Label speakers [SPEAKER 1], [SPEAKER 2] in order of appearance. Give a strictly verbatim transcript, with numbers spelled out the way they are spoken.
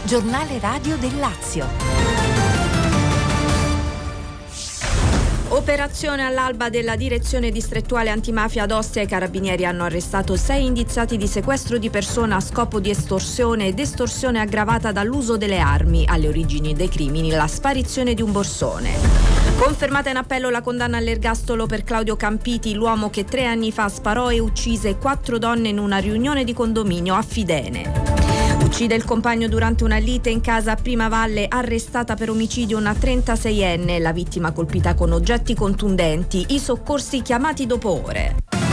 [SPEAKER 1] giornale radio del Lazio.
[SPEAKER 2] Operazione all'alba della direzione distrettuale antimafia ad Ostia. I carabinieri hanno arrestato sei indiziati di sequestro di persona a scopo di estorsione ed estorsione aggravata dall'uso delle armi. Alle origini dei crimini la sparizione di un borsone. Confermata in appello la condanna all'ergastolo per Claudio Campiti, l'uomo che tre anni fa sparò e uccise quattro donne in una riunione di condominio a Fidene. Uccide il compagno durante una lite in casa a Primavalle, arrestata per omicidio una trentaseienne, la vittima colpita con oggetti contundenti, i soccorsi chiamati dopo ore.